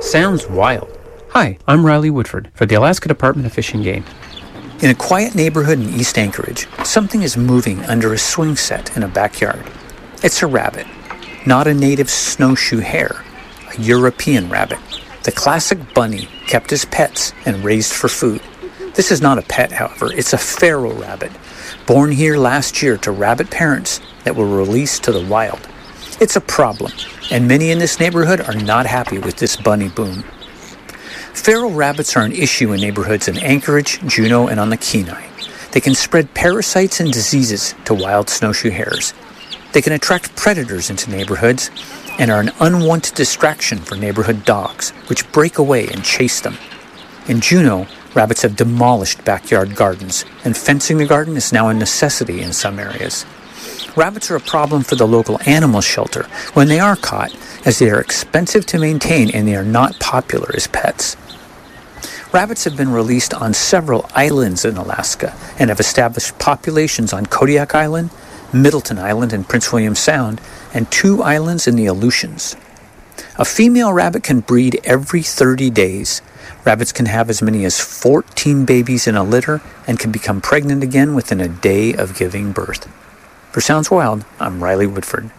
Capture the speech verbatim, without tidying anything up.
Sounds wild. Hi, I'm Riley Woodford for the Alaska Department of Fish and Game. In a quiet neighborhood in East Anchorage, something is moving under a swing set in a backyard. It's a rabbit, not a native snowshoe hare, a European rabbit, the classic bunny kept as pets and raised for food. This is not a pet, however, it's a feral rabbit, born here last year to rabbit parents that were released to the wild. It's a problem, and many in this neighborhood are not happy with this bunny boom. Feral rabbits are an issue in neighborhoods in Anchorage, Juneau, and on the Kenai. They can spread parasites and diseases to wild snowshoe hares. They can attract predators into neighborhoods and are an unwanted distraction for neighborhood dogs, which break away and chase them. In Juneau, rabbits have demolished backyard gardens, and fencing the garden is now a necessity in some areas. Rabbits are a problem for the local animal shelter when they are caught, as they are expensive to maintain and they are not popular as pets. Rabbits have been released on several islands in Alaska and have established populations on Kodiak Island, Middleton Island in Prince William Sound, and two islands in the Aleutians. A female rabbit can breed every thirty days. Rabbits can have as many as fourteen babies in a litter and can become pregnant again within a day of giving birth. For Sounds Wild, I'm Riley Woodford.